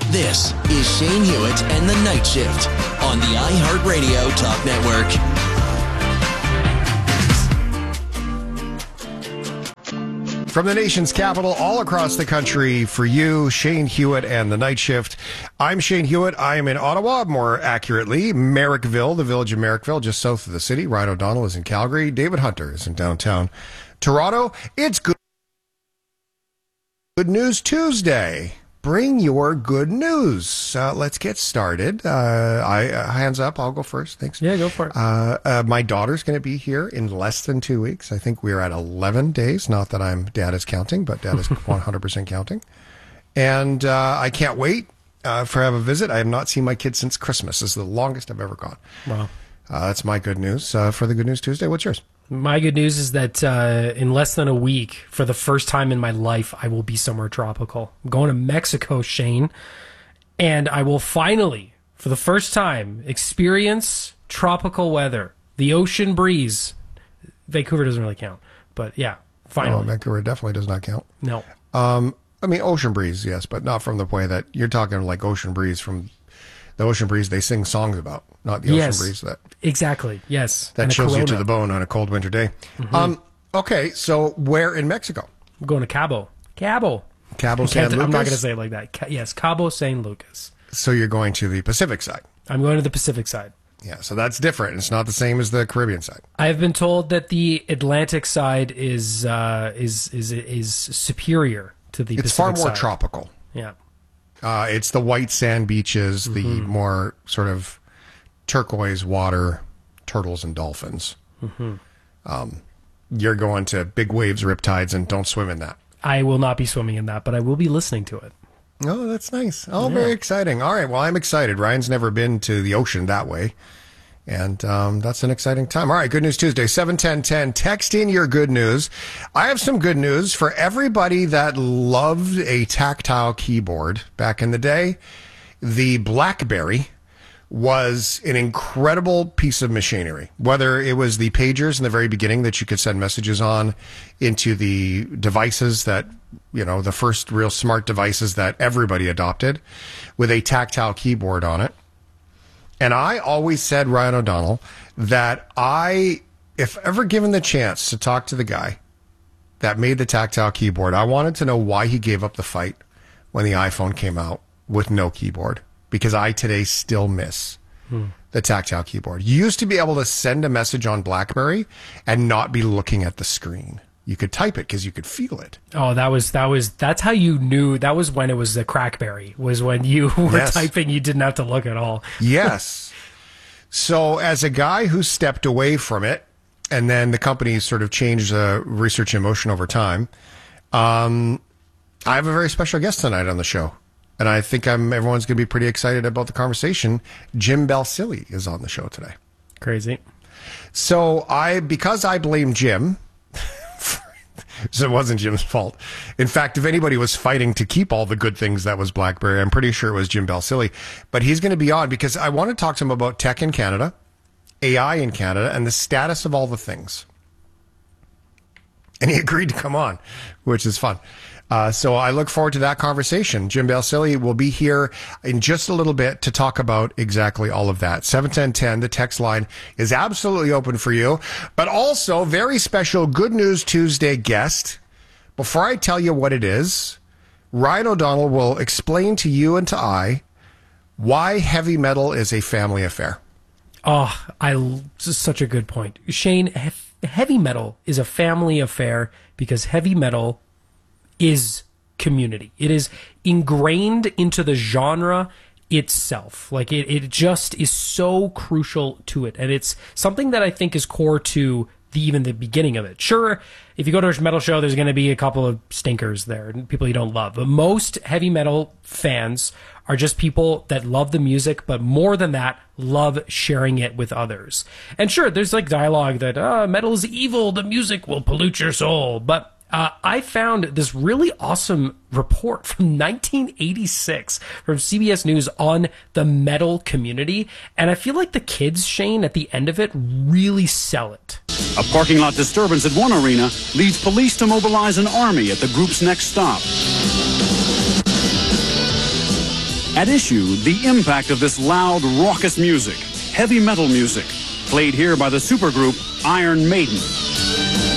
This is Shane Hewitt and the Night Shift on the iHeartRadio Talk Network. From the nation's capital, all across the country, for you, Shane Hewitt and the Night Shift. I'm Shane Hewitt. I am in Ottawa, more accurately, Merrickville, the village of Merrickville, just south of the city. Ryan O'Donnell is in Calgary. David Hunter is in downtown Toronto. It's Good News Tuesday. Bring your good news. Let's get started. Hands up. I'll go first. Thanks. Yeah, go for it. My daughter's going to be here in less than 2 weeks. I think we're at 11 days. Not that Dad is counting, but Dad is 100% counting. And I can't wait for have a visit. I have not seen my kids since Christmas. This is the longest I've ever gone. Wow. That's my good news for the Good News Tuesday. What's yours? My good news is that in less than a week, for the first time in my life, I will be somewhere tropical. I'm going to Mexico, Shane, and I will finally, for the first time, experience tropical weather. The ocean breeze. Vancouver doesn't really count, but yeah, finally. No, Vancouver definitely does not count. No. I mean, ocean breeze, yes, but not from the way that you're talking like ocean breeze from the ocean breeze they sing songs about, not the ocean breeze that exactly. Yes, that chills you to the bone on a cold winter day. Mm-hmm. Okay, so where in Mexico? I'm going to Cabo San Lucas. I'm not going to say it like that. Yes, Cabo San Lucas. So you're going to the Pacific side. I'm going to the Pacific side. Yeah, so that's different. It's not the same as the Caribbean side. I've been told that the Atlantic side is superior to the Pacific side. It's far more tropical. Yeah. It's the white sand beaches, the more sort of turquoise water, turtles and dolphins. Mm-hmm. You're going to big waves, riptides, and don't swim in that. I will not be swimming in that, but I will be listening to it. Oh, that's nice. Oh, yeah. Very exciting. All right, well, I'm excited. Ryan's never been to the ocean that way, and that's an exciting time. All right, Good News Tuesday, 71010. Text in your good news. I have some good news for everybody that loved a tactile keyboard back in the day. The BlackBerry was an incredible piece of machinery, whether it was the pagers in the very beginning that you could send messages on into the devices that, you know, the first real smart devices that everybody adopted with a tactile keyboard on it. And I always said, Ryan O'Donnell, that if ever given the chance to talk to the guy that made the tactile keyboard, I wanted to know why he gave up the fight when the iPhone came out with no keyboard. Because I today still miss the tactile keyboard. You used to be able to send a message on BlackBerry and not be looking at the screen. You could type it because you could feel it. Oh, that's how you knew. That was when it was the Crackberry, was when you were typing, you didn't have to look at all. Yes. So as a guy who stepped away from it, and then the company sort of changed Research in Motion over time, I have a very special guest tonight on the show. And I think everyone's going to be pretty excited about the conversation. Jim Balsillie is on the show today. Crazy. So because I blame Jim, so it wasn't Jim's fault. In fact, if anybody was fighting to keep all the good things that was BlackBerry, I'm pretty sure it was Jim Balsillie. But he's going to be on because I want to talk to him about tech in Canada, AI in Canada, and the status of all the things. And he agreed to come on, which is fun. So I look forward to that conversation. Jim Balsillie will be here in just a little bit to talk about exactly all of that. 71010, the text line is absolutely open for you. But also, very special Good News Tuesday guest. Before I tell you what it is, Ryan O'Donnell will explain to you and to I why heavy metal is a family affair. Oh, this is such a good point. Shane, heavy metal is a family affair because heavy metal is community. It is ingrained into the genre itself. Like it just is so crucial to it. And it's something that I think is core to even the beginning of it. Sure, if you go to a metal show, there's going to be a couple of stinkers there, people you don't love. But most heavy metal fans are just people that love the music, but more than that, love sharing it with others. And sure, there's like dialogue that metal is evil, the music will pollute your soul. But I found this really awesome report from 1986 from CBS News on the metal community. And I feel like the kids, Shane, at the end of it, really sell it. A parking lot disturbance at one arena leads police to mobilize an army at the group's next stop. At issue, the impact of this loud, raucous music, heavy metal music, played here by the supergroup Iron Maiden.